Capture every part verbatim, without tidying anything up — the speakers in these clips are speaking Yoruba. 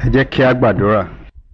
Ẹ jẹ́ kí a gbàdúrà.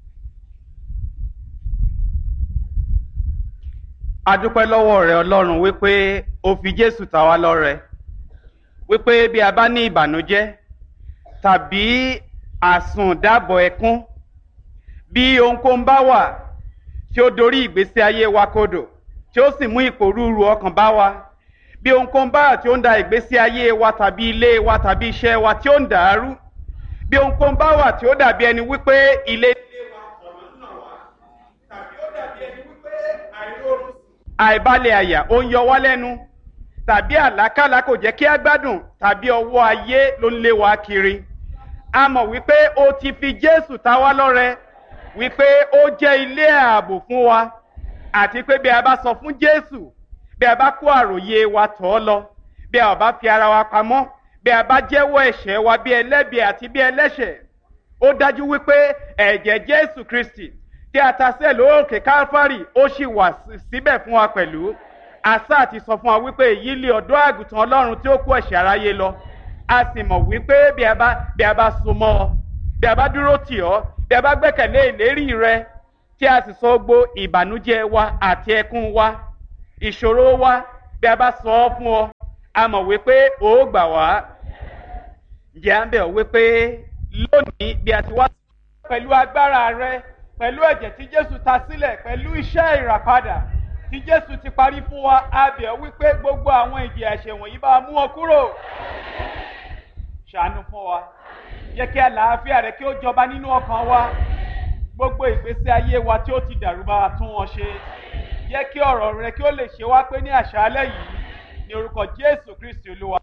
A dúpẹ́ lọ́wọ́ rẹ Ọlọ́run wípé o fi Jésù ta wá lọ́rẹ, wípé bí a bá ní ìbànújẹ́ tàbí àsùndàbọ̀ ẹkún, bí ohunkóhun bá wà tí ó dorí ìgbésí ayé wa kodò tí ó sì mú ìpòrúurú ọkàn bá wa, bí ohunkóhun bá wà tí ó ń da ìgbésí ayé wa tàbí ilé wa tàbí iṣẹ́ wa tí ó ń dàrú, bí ohunkóhun bá wà tí ó dàbí ẹni wípé ilé ilé wa ọ̀nà náà wá, tàbí ó dàbí ẹni wípé àìróorun àìbalẹ̀ àyà ó ń yọ wá lẹ́nu, tàbí àlákàlà kò jẹ́ kí á gbádùn, tàbí ọwọ́ ayé ló ń lé wa kiri. A mọ̀ wípé o ti fi Jésù ta wá lọ́rẹ, wípé ó jẹ́ ilé ààbò fún wa, àti pé bí a bá sọ fún Jésù, bí a bá kó àròyé wa tọ̀ ọ́ lọ, bí a bá fi ara wa pamọ́, bí a bá jẹ́wọ́ ẹ̀ṣẹ̀ wa bí ẹlẹ́bi àti bí ẹlẹ́ṣẹ̀, ó dájú wípé ẹ̀jẹ̀ Jésù Kristi tí a ta sílẹ̀ lóòkè Kálífárì ó sì wà síbẹ̀ fún wa pẹ̀lú. Àṣà àti sọ fún wa wípé èyí lé ọ̀dọ́ àgùntàn Ọlọ́run tí ó kó ẹ̀ṣẹ̀ aráyé lọ. A sì mọ̀ wípé bí a bá bí a bá so mọ́ ọ, bí a bá dúró tì ọ́, bí a bá gbẹ́kẹ̀lé ìlérí rẹ, tí a sì sọ gbogbo ìbànújẹ́ wa àti ẹkún wa, ìṣòro wa, bí a bá sọ ọ́ fún ọ, a mọ̀ wípé ó gbà wá. Ǹjẹ́ à ń bẹ̀ ọ́ wípé lónìí bí a ti wá pẹ̀lú agbára rẹ, pẹ̀lú ẹ̀jẹ̀ tí Jésù ta sílẹ̀, pẹ̀lú iṣẹ́ ìràpadà tí Jésù ti parí fún wa, a bẹ̀ ọ́ wípé gbogbo àwọn ìjìyà ẹ̀ṣẹ̀ wọ̀nyí bá mú wọn kúrò. Ṣàánú fún wa, jẹ́ kí àlàáfíà rẹ kí ó jọba nínú ọkàn wa, gbogbo ìgbésí ayé wa tí ó ti dàrú bá wa tún wọn ṣe. Jẹ́ kí ọ̀rọ̀ rẹ kí ó lè ṣe wá pé ní àṣálẹ́ yìí, ní orúkọ Jésù Kristi Olúwa.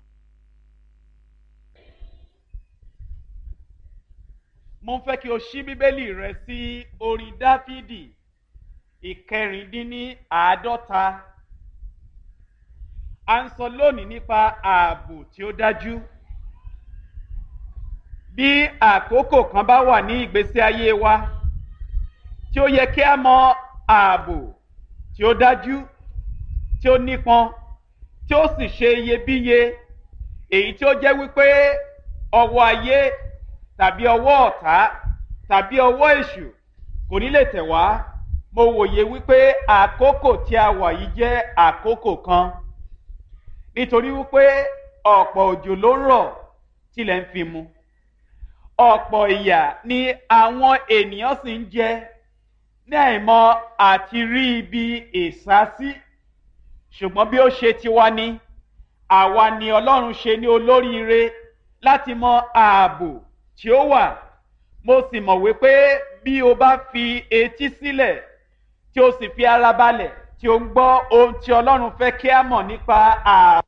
Mo ń fẹ́ kí o ṣí Bíbélì rẹ sí orin Dáfídì ìkẹrìndínláàádọ́ta. A ń sọ lónìí nípa ààbò tí ó dájú. Bí àkókò kan bá wà ní ìgbésí ayé wa tí ó yẹ kí a mọ ààbò tí ó dájú, tí ó nípọn, tí ó sì ṣe iyebíye, èyí tí ó jẹ́ wípé ọwọ́ ayé tàbí ọwọ́ ọ̀tá tàbí ọwọ́ èṣù kò ní lè tẹ̀ wá. Mo wòye wípé àkókò tí a wà yìí jẹ́ àkókò kan, nítorí wípé ọ̀pọ̀ òjò ló ń rọ̀ tilẹ̀ ń fi mu, ọ̀pọ̀ ìyà ni àwọn ènìyàn sì ń jẹ ní àìmọ̀ àti rí ibi ìsásí. Ṣùgbọ́n bí ó ṣe tiwa ni, àwa ni Ọlọ́run ṣe ní olóríire láti mọ ààbò tí ó wà. Mo sì mọ̀ wípé bí o bá fi etí sílẹ̀ tí o sì fi ara balẹ̀ tí o ń gbọ́ ohun tí Ọlọ́run fẹ́ kí a mọ̀ nípa ààbò,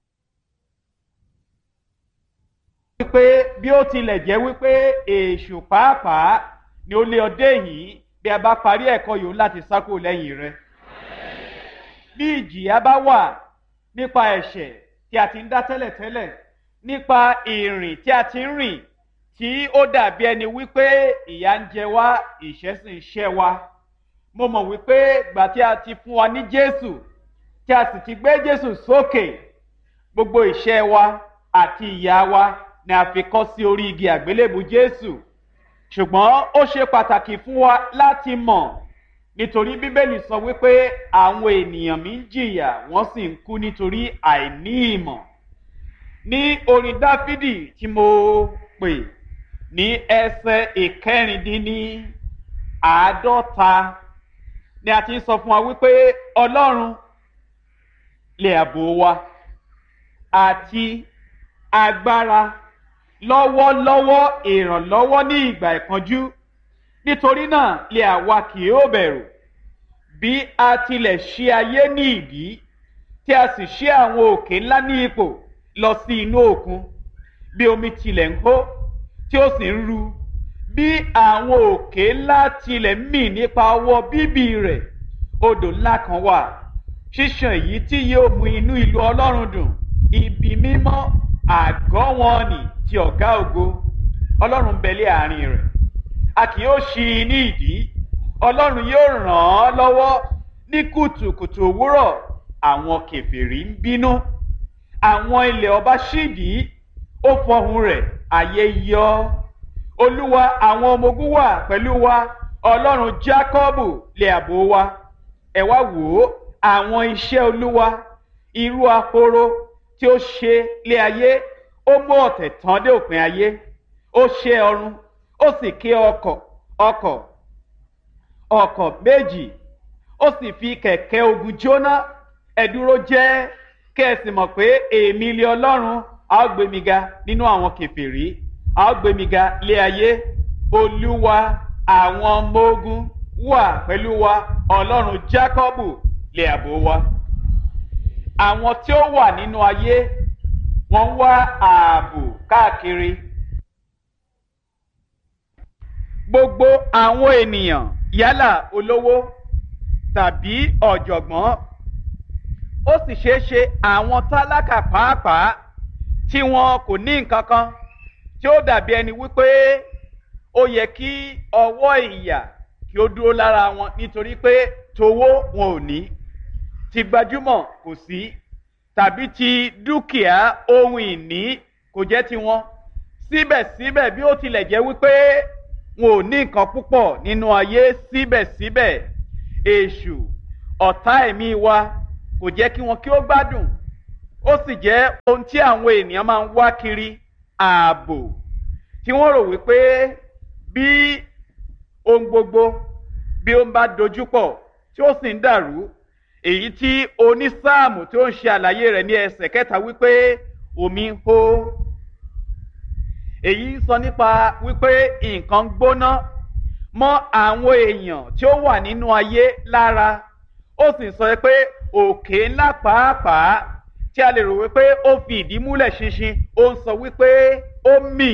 wípé bí ó tilẹ̀ jẹ́ wípé èṣù pàápàá ni ó lé ọdẹ yìí, bí a bá parí ẹ̀kọ́ yòó láti sá kúrò lẹ́yìn rẹ̀. Bí ìjìyà bá wà nípa ẹ̀ṣẹ̀ tí a ti ń dá tẹ́lẹ̀tẹ́lẹ̀, nípa ìrìn tí a ti ń rìn tí ó dàbí ẹni wípé ìyà ń jẹ wá, ìṣẹ́ sì ń ṣẹ́ wa, mo mọ̀ wípé ìgbà tí a ti fún wa ní Jésù, tí a sì ti gbé Jésù sókè, gbogbo ìṣẹ́ wa àti ìyà wa ni a fi kọ́ sí orí igi àgbélébù Jésù. Ṣùgbọ́n ó ṣe pàtàkì fún wa láti mọ̀, nítorí Bíbélì sọ wípé àwọn ènìyàn mi ń jìyà wọ́n sì ń kú nítorí àìní ìmọ̀. Ní orin Dáfídì tí mo pè ní ẹsẹ̀ ìkẹrìndínláàádọ́ta ni a ti ń sọ fún wa wípé Ọlọ́run lè ààbò wa àti agbára lọ́wọ́lọ́wọ́ ìrànlọ́wọ́ ní ìgbà ìpọ́njú. Nítorí náà lè àwa kì yóò bẹ̀rù, bí a tilẹ̀ ṣí ayé ní ìdí, tí a sì ṣí àwọn òkè ńlá ní ipò lọ sí inú òkun, bí omi tilẹ̀ ń hó tí ó sì ń ru, bí àwọn òkè ńlá tilẹ̀ ń mì nípa ọwọ́ bíbí rẹ̀. Odò ńlá kan wà, ṣíṣàn èyí tí yóò mú inú ìlú Ọlọ́run dùn, ibi mímọ́ àgọ́ wọn nì ti ọ̀gá ògo. Ọlọ́run bẹ lé àárín rẹ̀, a kì yóò ṣí i ní ìdí. Ọlọ́run yóò ràn án lọ́wọ́ ní kùtùkùtù òwúrọ̀. Àwọn kèfèrí ń bínú, àwọn ilẹ̀ ọba ṣídìí, ó fọhùn rẹ̀, ayé yọ. Olúwa àwọn ọmọ ogun wà pẹ̀lú wa, Ọlọ́run Jákọ́bù lè àbò wa. Ẹ wá wò ó àwọn iṣẹ́ Olúwa, irú ahoro tí ó ṣe lé ayé, ó mú ọ̀tẹ̀ tán dé òpin ayé, ó ṣe ọ̀run, ó sì ké ọkọ̀ ọkọ̀ ọkọ̀ méjì, ó sì fi kẹ̀kẹ́ ogun jóná. Ẹ dúró jẹ́ kí ẹ sì mọ̀ pé èmi lé Ọlọ́run, a ó gbé mi ga nínú àwọn kèfèrí, a ó gbé mi ga lé ayé. Olúwa àwọn ọmọ ogun wà pẹ̀lú wa, Ọlọ́run Jákọ́bù lè àbò wa. Àwọn tí ó wà nínú ayé wọ́n wá ààbò káàkiri. Gbogbo àwọn ènìyàn yálà olówó tàbí ọ̀jọ̀gbọ́n, ó sì ṣeé ṣe àwọn tálákà pàápàá tí wọn kò ní nǹkan kan, tí ó dàbí ẹni wípé ó yẹ kí ọwọ́ ìyà kí ó dúró lára wọn nítorí pé towó wọn ò ní, ti gbajúmọ̀ kò sí, tàbí ti dúkìá ohun ìní kò jẹ́ tiwọn. Síbẹ̀síbẹ̀ bí ó tilẹ̀ jẹ́ wípé wọn ò ní nǹkan púpọ̀ nínú ayé, síbẹ̀síbẹ̀ èṣù ọ̀tá ẹ̀mí wa kò jẹ́ kí wọn kí ó gbádùn. Ó sì jẹ́ ohun tí àwọn ènìyàn máa ń wá kiri, ààbò, tí wọ́n rò wípé bí ohun gbogbo bí ó ń bá dojúpọ̀ tí ó sì ń dàrú, èyí tí onísáàmù tí ó ń ṣe àlàyé rẹ̀ ní ẹsẹ̀ kẹta wípé omi ń hó. Èyí ń sọ nípa wípé nǹkan gbóná mọ́ àwọn èèyàn tí ó wà nínú ayé lára. Ó sì sọ pé òkè ńlá pàápàá tí a lè rò wípé ó fi ìdí múlẹ̀ ṣinṣin, ó ń sọ wípé ó mì.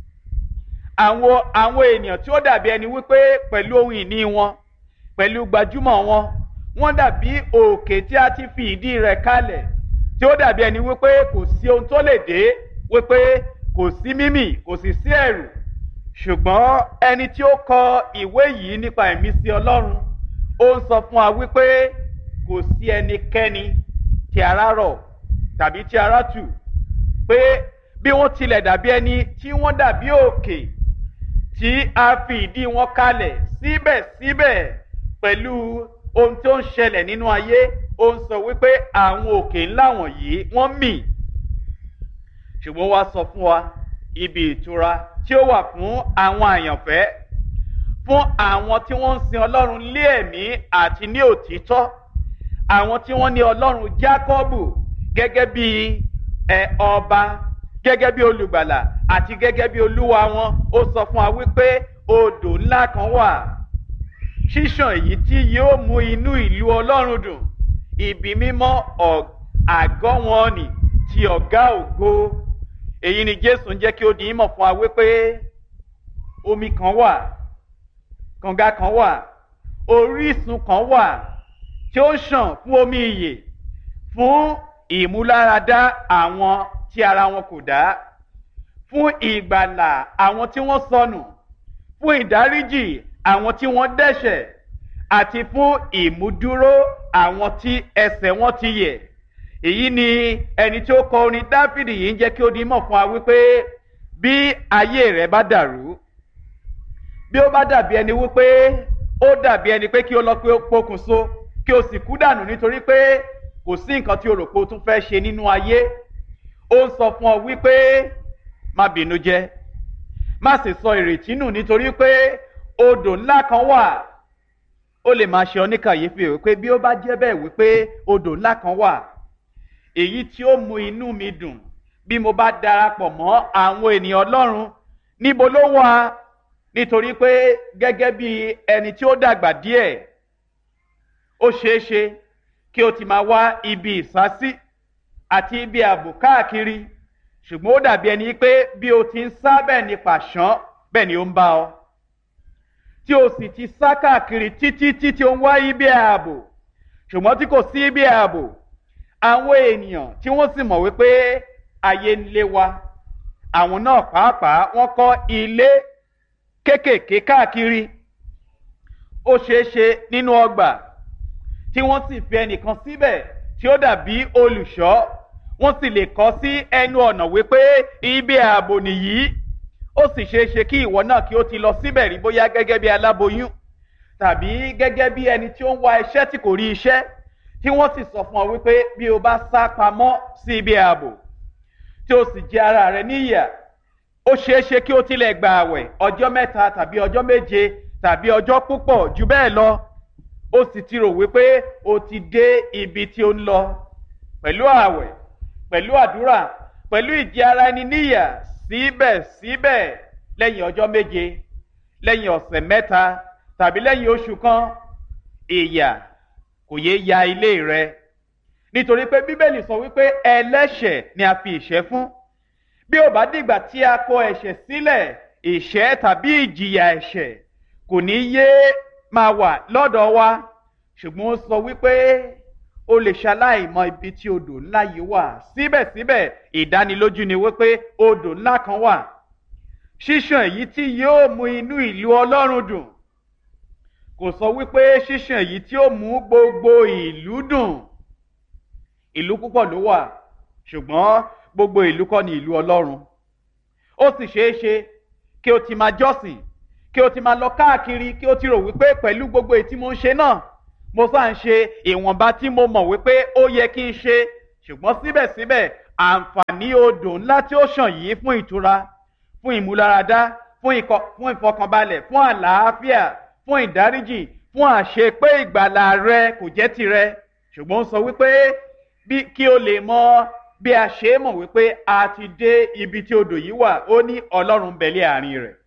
Àwọn àwọn ènìyàn tí ó dàbí ẹni wípé pẹ̀lú ohun ìní wọn, pẹ̀lú gbajúmọ̀ wọn, wọ́n dàbí òkè tí a ti fi ìdí rẹ̀ kalẹ̀, tí ó dàbí ẹni wípé kò sí ohun tó lè dé, wípé kò sí mímì, kò sì sí ẹ̀rù. Ṣùgbọ́n ẹni tí ó kọ ìwé yìí nípa ìmísí Ọlọ́run, ó ń sọ fún wa wípé kò sí ẹnikẹ́ni tí ara rọ̀ tàbí tí ara tù, pé bí wọ́n tilẹ̀ dàbí ẹni tí wọ́n dàbí òkè tí a fi ìdí wọn kalẹ̀, síbẹ̀síbẹ̀ pẹ̀lú ohun tó ń ṣẹlẹ̀ nínú ayé, ó ń sọ wípé àwọn òkè ńlá wọ̀nyí wọ́n mì. Ṣùgbọ́n wá sọ fún wa ibi ìtura tí ó wà fún àwọn àyànfẹ́, fún àwọn tí wọ́n ń sin Ọlọ́run lé ẹ̀mí àti ní òtítọ́, àwọn tí wọ́n ní Ọlọ́run Jákọ́bù gẹ́gẹ́ bí ẹ ọba, gẹ́gẹ́ bí olùgbàlà àti gẹ́gẹ́ bí olúwa wọn. Ó sọ fún wa wípé odò ńlá kan wà, ṣíṣàn èyí tí yóò mú inú ìlú Ọlọ́run dùn, ibi mímọ́ àgọ́ wọn nì ti ọ̀gá ògo. Èyí ni Jésù ń jẹ́ kí ó di ìmọ̀ fún wa wípé omi kan wà, kànga kan wà, orísun kan wà tí ó ṣàn fún omi ìyè, fún ìmúláradá àwọn tí ara wọn kò dá, fún ìgbàlà àwọn tí wọ́n sọnù, fún ìdáríjì àwọn tí wọ́n dẹ́ṣẹ̀, àti fún ìmúdúró àwọn tí ẹsẹ̀ wọn ti yẹ̀. Èyí ni ẹni tí ó kọ orin Dáfídì yìí ń jẹ́ kí ó di mọ̀ fún wa wípé bí ayé rẹ̀ bá dàrú, bí ó bá dàbí ẹni wípé ó dàbí ẹni pé kí ó lọ pé ó pokùnso, kí o sì kú dànù nítorí pé kò sí nǹkan tí o rò pé o tún fẹ́ ṣe nínú ayé, ó ń sọ fún ọ wípé má bínú jẹ́, má sì sọ ìrètí nù, nítorí pé odò ńlá kan wà. Ó lè máa ṣe ọ ní kàyéfì wípé bí ó bá jẹ́ bẹ́ẹ̀ wípé odò ńlá kan wà, èyí tí ó mú inú mi dùn bí mo bá darapọ̀ mọ́ àwọn ènìyàn Ọlọ́run, níbo ló wà? Nítorí pé gẹ́gẹ́ bí ẹni tí ó dàgbà díẹ̀, ó ṣeé ṣe kí o ti máa wá ibi ìsásí àti ibi ààbò káàkiri, ṣùgbọ́n ó dàbí ẹni pé bí o ti ń sá bẹ́ẹ̀ ni pàṣán bẹ́ẹ̀ ni ó ń bá ọ, tí o sì ti sá káàkiri títí títí ó ń wá ibi ààbò, ṣùgbọ́n tí kò sí ibi ààbò. Àwọn ènìyàn tí wọ́n sì mọ̀ wípé ayé ń lé wa, àwọn náà pàápàá wọ́n kọ́ ilé kéékèèké káàkiri. Ó ṣeé ṣe nínú ọgbà tí wọ́n sì fi ẹnìkan síbẹ̀ tí ó dàbí olùṣọ́, wọ́n sì lè kọ́ sí ẹnu ọ̀nà wípé ibi ààbò nìyí. ó sì ṣeé ṣe kí ìwọ náà kí ó ti lọ síbẹ̀ rí, bóyá gẹ́gẹ́ bí aláboyún tàbí gẹ́gẹ́ bí ẹni tí ó ń wá iṣẹ́ tí kò rí iṣẹ́, tí wọ́n sì sọ fún ọ wípé bí o bá sá pamọ́ sí ibi ààbò tí o sì jẹ ara rẹ níyà, ó ṣeé ṣe kí o tilẹ̀ gba àwẹ̀ ọjọ́ mẹ́ta tàbí ọjọ́ méje tàbí ọjọ́ púpọ̀ jù bẹ́ẹ̀ lọ, ó sì ti rò wípé o ti dé ibi tí o ń lọ pẹ̀lú àwẹ̀, pẹ̀lú àdúrà, pẹ̀lú ìjẹ ara ẹni níyà. Síbẹ̀síbẹ̀ lẹ́yìn ọjọ́ méje, lẹ́yìn ọ̀sẹ̀ mẹ́ta tàbí lẹ́yìn oṣù kan, ìyà kò yé ya ilé rẹ, nítorí pé Bíbélì sọ wípé ẹlẹ́ṣẹ̀ ni a fi ìṣẹ́ fún. Bí ó bá dìgbà tí a kọ ẹ̀ṣẹ̀ sílẹ̀, ìṣẹ́ tàbí ìjìyà ẹ̀ṣẹ̀ kò ní yé máa wà lọ́dọ̀ wa. Ṣùgbọ́n ó sọ wípé o lè ṣaláì mọ ibi tí odò ńlá yìí wà. Síbẹ̀síbẹ̀ ìdánilójú ni wípé odò ńlá kan wà, ṣíṣàn èyí tí yóò mú inú ìlú Ọlọ́run dùn. Kò sọ wípé ṣíṣàn èyí tí ó mú gbogbo ìlú dùn. Ìlú púpọ̀ ló wà, ṣùgbọ́n gbogbo ìlú kọ́ ni ìlú Ọlọ́run. Ó sì ṣeé ṣe kí o ti máa jọ́sìn, kí o ti máa lọ káàkiri, kí o ti rò wípé pẹ̀lú gbogbo èyí tí mo ń ṣe náà, mo sá ń ṣe ìwọ̀nba tí mo mọ̀ wípé ó yẹ kí n ṣe. Ṣùgbọ́n síbẹ̀síbẹ̀ àǹfààní odò ńlá tí ó ṣàn yìí fún ìtura, fún ìmúláradá, fún ìfọkànbalẹ̀, fún àlàáfíà, fún ìdáríjì, fún àṣepé ìgbàlà rẹ kò jẹ́ tirẹ̀. Ṣùgbọ́n ó sọ wípé bí kí o lè mọ bí a ṣe mọ̀ wípé a ti dé ibi tí odò yìí wà, ó ní Ọlọ́run bẹ lé àárín rẹ̀.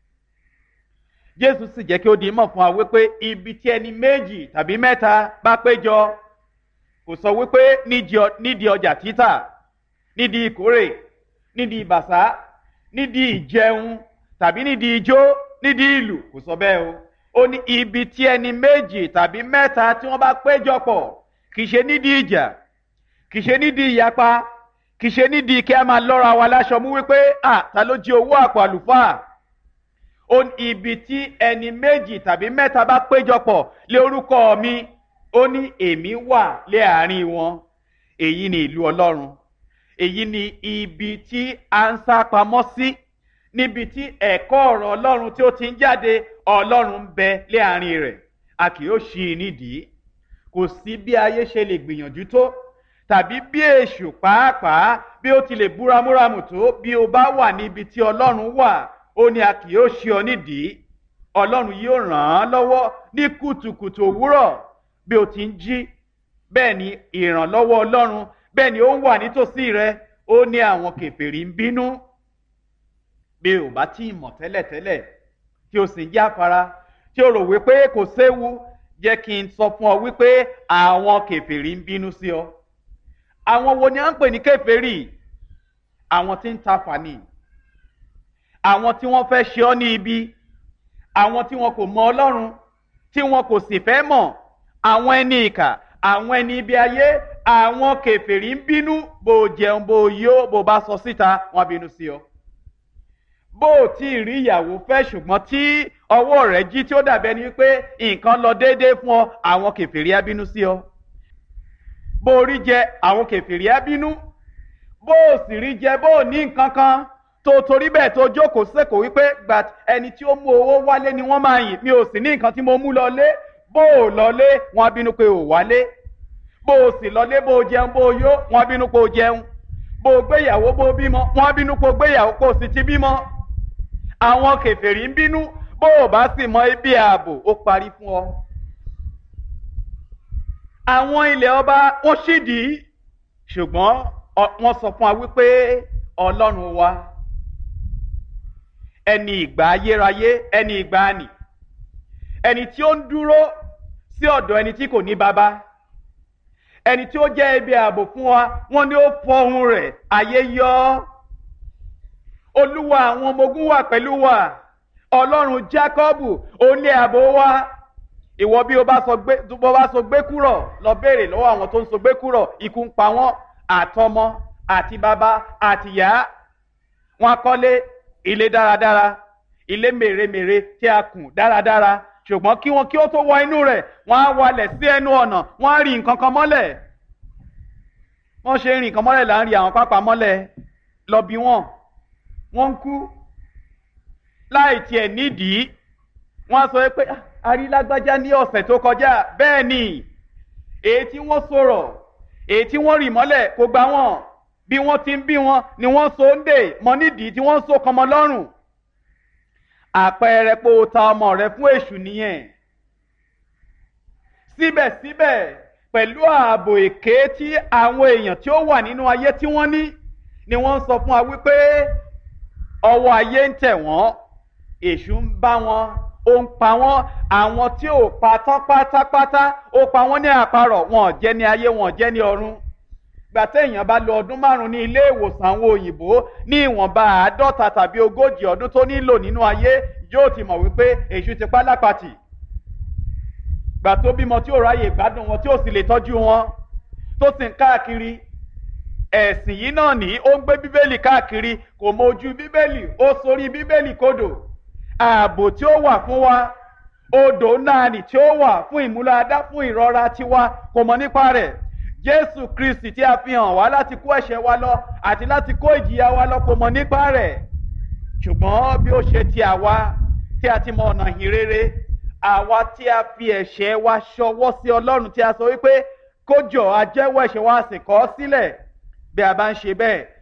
Jésù sì jẹ́ kí ó di mọ̀ fún wa wípé ibi tí ẹni méjì tàbí mẹ́ta bá péjọ, kò sọ wípé nídìí ọjà títà, nídìí ìkórè, nídìí ìbàṣá, nídìí ìjẹun tàbí nídìí ijó, nídìí ìlù, kò sọ bẹ́ẹ̀ o. Ó ní ibi tí ẹni méjì tàbí mẹ́ta tí wọ́n bá péjọ pọ̀, kì í ṣe nídìí ìjà, kì í ṣe nídìí ìyapa, kì í ṣe nídìí kí a máa lọ́ra wa láṣọ mú wípé à ta ló jí owó àpò àlùfáà. Ó ní ibi tí ẹni méjì tàbí mẹ́ta bá péjọpọ̀ lé orúkọ mi, ó ní èmi wà lé àárín wọn. Èyí ni ìlú Ọlọ́run. Èyí ni ibi tí a ń sá pamọ́ sí, níbi tí ẹ̀kọ́ ọ̀rọ̀ Ọlọ́run tí ó ti ń jáde. Ọlọ́run ń bẹ lé àárín rẹ̀, a kì yóò ṣí i nídìí. Kò sí bí ayé ṣe lè gbìyànjú tó, tàbí bí èṣù pàápàá bí ó ti lè búramúramù tó, bí o bá wà níbi tí Ọlọ́run wà, ó ní a kì yóò ṣí ọ nídìí. Ọlọ́run yóò ràn án lọ́wọ́ ní kùtùkùtù òwúrọ̀ bí o ti ń jí. Bẹ́ẹ̀ ni ìrànlọ́wọ́ Ọlọ́run, bẹ́ẹ̀ ni ó ń wà nítòsí rẹ. Ó ní àwọn kèfèrí ń bínú. Bí o bá tí ì mọ̀ tẹ́lẹ̀tẹ́lẹ̀, tí o sì ń jáfara, tí o rò wípé kò séwu, jẹ́ kí n sọ fún ọ wípé àwọn kèfèrí ń bínú sí ọ. Àwọn wo ni a ń pè ní kèfèrí? Àwọn tí ń tafà ni, àwọn tí wọ́n fẹ́ ṣe ọ́ ní ibi, àwọn tí wọn kò mọ Ọlọ́run, tí wọn kò sì fẹ́ mọ̀, àwọn ẹni ìkà, àwọn ẹni ibi ayé. Àwọn kèfèrí ń bínú. Bó jẹun, bó yó, bó bá sọ síta, wọ́n bínú sí ọ. Bó tí ì rí ìyàwó fẹ́ ṣùgbọ́n tí ọwọ́ rẹ̀ jí tí ó dàbẹ́ ni wípé nǹkan lọ déédéé fún ọ, àwọn kèfèrí á bínú sí ọ. Bó rí jẹ, àwọn kèfèrí á bínú. Bó sì rí jẹ, bó ní nǹkan kan tó torí bẹ́ẹ̀ tó jókòó sẹ́kọ̀ọ́ wípé gbà ẹni tí ó mú owó wálé ni wọ́n máa yìn, mi ò sì ní nǹkan tí mo mú lọlé. Bó ò lọlé, wọ́n á bínú pé ò wálé. Bó o sì lọlé, bó o jẹun, bó o yó, wọ́n á bínú pé o jẹun. Bó o gbéyàwó, bó o bímọ, wọ́n á bínú pé o gbéyàwó, pé o sì ti bímọ. Àwọn kèfèrí ń bínú. Bó o bá sì mọ ibi ààbò, ó parí fún ọ. Àwọn ilẹ̀ ọba wọ́n ṣídìí, ṣùgbọ́n wọ́n sọ fún wa wípé Ọlọ́run wa, ẹni ìgbà ayérayé, ẹni ìgbàanì, ẹni tí ó ń dúró sí ọ̀dọ̀ ẹni tí kò ní baba, ẹni tí ó jẹ́ ibi ààbò fún wa, wọ́n ní ó fọhùn rẹ̀, ayé yọ́. Olúwa àwọn ọmọ ogun wà pẹ̀lú wa. Ọlọ́run Jákọ́bù, ó ní ààbò wa. Ìwọ bí o bá sọ gbé bó bá sọ gbé kúrọ̀, lọ béèrè lọ́wọ́ àwọn tó ń sọ gbé kúrọ̀, ikú ń pa wọ́n, àtọmọ àti bàbá àti ìyá. Wọ́n kọ́lé ilé dáradára, ilé mèremère tí a kùn dáradára, ṣùgbọ́n kí wọn kí ó tó wọ inú rẹ̀, wọ́n á walẹ̀ sí ẹnu ọ̀nà, wọ́n á rí nǹkan kan mọ́lẹ̀. Wọ́n ṣe ń rí nǹkan mọ́lẹ̀ là ń rí àwọn pápá mọ́lẹ̀ lọ bí wọ́n. Wọ́n ń kú. láì tiẹ̀ nídìí. Wọ́n á sọ pé arílágbájá ní ọ̀sẹ̀ tó kọjá, bẹ́ẹ̀ ni èyí tí wọ́n sọ̀rọ̀ èyí tí wọ́n rì mọ́lẹ̀ kò gbà wọ́n, bí wọ́n ti ń bí wọn ni wọ́n so ń dè mọ́ nídìí tí wọ́n so kan mọ́ lọ́rùn. Àpẹẹrẹ pé o ta ọmọ rẹ fún èṣù nìyẹn. Síbẹ̀síbẹ̀ pẹ̀lú ààbò èké tí àwọn èèyàn tí ó wà nínú ayé tí wọ́n ní, ni wọ́n ń sọ fún wa wípé ọwọ́ ayé ń tẹ̀ wọ́n, èṣù ń bá wọn, ó ń pa wọ́n. Àwọn tí ò pa tán pátápátá ó pa wọ́n ní àparọ̀, wọn ò jẹ́ ní ayé, wọn ò jẹ́ ní ọ̀run. Gbà téèyàn bá lo ọdún márùn-ún ní ilé ìwòsàn àwọn òyìnbó, ní ìwọ̀nba àádọ́ta tàbí ogójì ọdún tó nílò nínú ayé, yóò ti mọ̀ wípé èṣù ti pa lápatì. Gbà tó bímọ tí ò ráyè gbádùn wọn, tí ò sì lè tọ́jú wọn, tó sì ń káàkiri. Ẹ̀sìn yìí náà ní ó ń gbé bíbélì káàkiri, kò mọ ojú bíbélì, ó sorí bíbélì kodò. Ààbò tí ó wà fún wa, odò náà nì tí ó wà fún ìmúláadá, fún ìrọ̀ra tiwa, kò mọ̀ nípa rẹ̀. Jésù Kristi tí a fi hàn wá láti kó ẹ̀ṣẹ̀ wa lọ àti láti kó ìjìyà wa lọ, kò mọ̀ nípa rẹ̀. Ṣùgbọ́n bí ó ṣe ti àwa tí a ti mọ ọ̀nà ìhìnrere, àwa tí a fi ẹ̀ṣẹ̀ wa ṣọwọ́ sí Ọlọ́run, tí a sọ wípé kó jọ̀ọ́ a jẹ́wọ́ ẹ̀ṣẹ̀ wa, sì kọ̀ ọ́ sílẹ̀. Bí a bá ń ṣe bẹ́ẹ̀,